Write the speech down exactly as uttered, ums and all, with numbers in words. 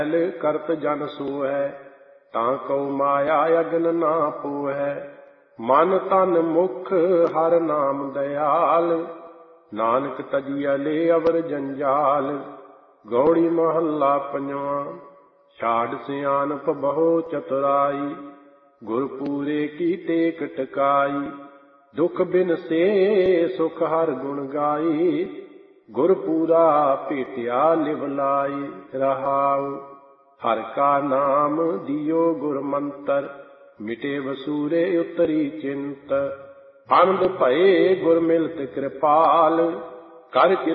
ਕਰਤ ਜਨ ਸੋਹੈ, ਤਾਂ ਕਉ ਮਾਇਆ ਅਗਨ ਨਾ ਪੋਹੈ। ਮਨ ਤਨ ਮੁਖ ਹਰ ਨਾਮ ਦਇਆਲ, ਨਾਨਕ ਤਜੀਆ ਲੈ ਅਵਰ ਜੰਜਾਲ। ਗੌੜੀ ਮਹੱਲਾ ਪੰਜਵਾਂ। ਛਾੜ ਸਿਆਣਪ ਬਹੁ ਚਤੁਰਾਈ, ਗੁਰ ਪੂਰੇ ਕੀ ਟੇਕ ਟਕਾਈ। ਦੁਖ ਬਿਨ ਸੇ ਸੁਖ ਹਰ ਗੁਣ ਗਾਈ, ਗੁਰ ਪੂਰਾ ਭੇਟਿਆ ਲਿਵ ਲਾਈ। ਰਹਾਉ ਹਰ ਕਾ ਨਾਮ ਦਿਓ ਗੁਰ ਮੰਤਰ, ਮਿਟੇ ਵਸੂਰੇ ਉਤਰੀ ਚਿੰਤ। ਆਨੰਦ ਭਏ ਗੁਰ ਮਿਲਤ ਕਿਰਪਾਲ, ਕਰ